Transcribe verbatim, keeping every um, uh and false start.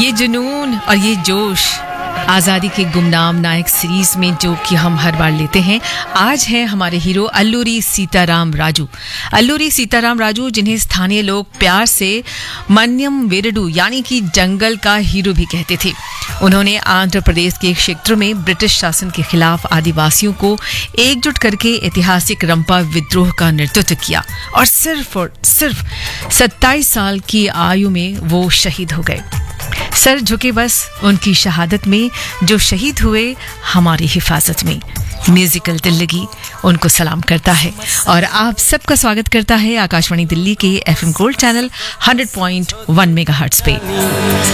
ये जुनून और ये जोश आज़ादी के गुमनाम नायक सीरीज में जो कि हम हर बार लेते हैं, आज है हमारे हीरो अल्लूरी सीताराम राजू। अल्लूरी सीताराम राजू, जिन्हें स्थानीय लोग प्यार से मन्यम वीरडू यानी कि जंगल का हीरो भी कहते थे। उन्होंने आंध्र प्रदेश के क्षेत्रों में ब्रिटिश शासन के खिलाफ आदिवासियों को एकजुट करके ऐतिहासिक रंपा विद्रोह का नेतृत्व किया और सिर्फ और सिर्फ सत्ताईस साल की आयु में वो शहीद हो गए। सर झुके बस उनकी शहादत में, जो शहीद हुए हमारी हिफाजत में। म्यूजिकल दिल्लगी उनको सलाम करता है और आप सबका स्वागत करता है आकाशवाणी दिल्ली के FM gold channel hundred point one megahertz पे।